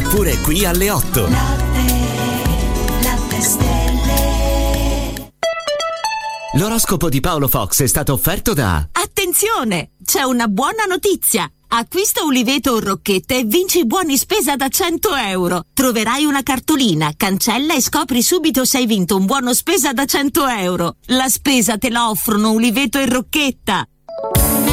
oppure qui alle 8. Latte stelle. L'oroscopo di Paolo Fox è stato offerto da... Attenzione! C'è una buona notizia! Acquista uliveto o rocchette e vinci buoni spesa da 100 euro. Troverai una cartolina, cancella e scopri subito se hai vinto un buono spesa da 100 euro. La spesa te la offrono uliveto e rocchetta.